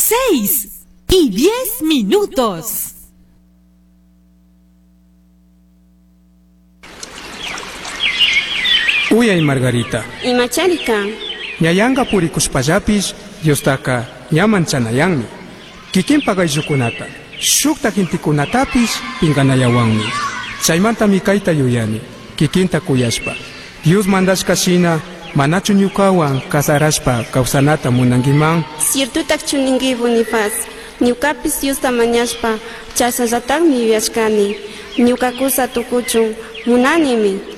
6:10. Uyay Margarita. Imacharika. Ñayanga purikuspallapis Diostaka llaman chanayanmi. Kikinpa gayllukunata, shukta kintikunatapis pinganayawanmi. Chaymanta mikayta yuyani, kikinta kuyashpa. Dios mandashka shina, manachu ñukawan kasarashpa kawsanata munangiman. Ciertutak chuningi Boniface. Ñukapis Diosta mañashpa, chasallatakmi yuyashkani. Ñukakusa tukuchun, munanimi.